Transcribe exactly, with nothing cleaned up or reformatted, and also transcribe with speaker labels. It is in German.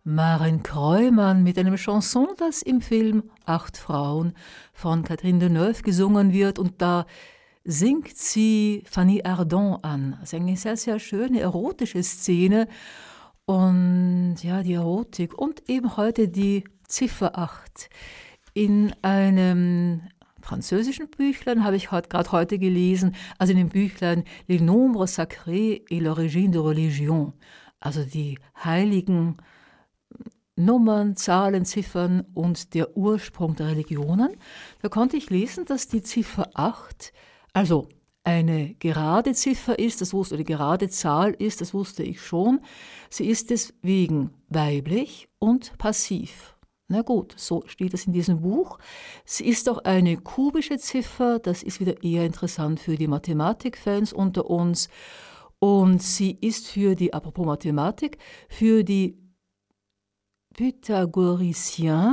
Speaker 1: Maren Kreumann mit einem Chanson, das im Film Acht Frauen von Catherine Deneuve gesungen wird. Und da singt sie Fanny Ardant an. Also eine sehr, sehr schöne erotische Szene. Und ja, die Erotik und eben heute die Ziffer acht. In einem französischen Büchlein habe ich gerade heute gelesen, also in dem Büchlein Les Nombres Sacrés et l'Origine de Religion. Also die heiligen Nummern, Zahlen, Ziffern und der Ursprung der Religionen. Da konnte ich lesen, dass die Ziffer acht, also eine gerade Ziffer ist, das wusste, oder gerade Zahl ist, das wusste ich schon. Sie ist deswegen weiblich und passiv. Na gut, so steht es in diesem Buch. Sie ist auch eine kubische Ziffer, das ist wieder eher interessant für die Mathematikfans unter uns. Und sie ist für die, apropos Mathematik, für die Pythagoriciens